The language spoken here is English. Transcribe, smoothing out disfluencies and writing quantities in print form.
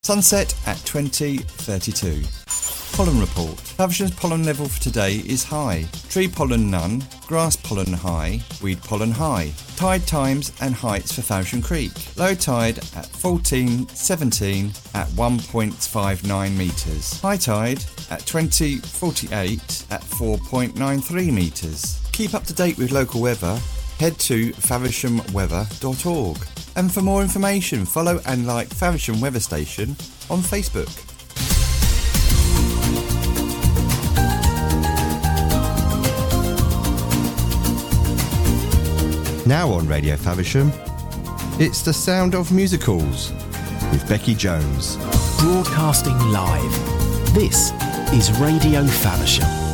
Sunset at 20:32. Pollen report. Faversham's pollen level for today is high. Tree pollen none, grass pollen high, weed pollen high. Tide times and heights for Faversham Creek. Low tide at 14:17 at 1.59 metres. High tide at 20:48 at 4.93 metres. Keep up to date with local weather. Head to favershamweather.org. And for more information, follow and like Faversham Weather Station on Facebook. Now on Radio Faversham, it's the sound of musicals with Becky Jones. Broadcasting live. This is Radio Faversham.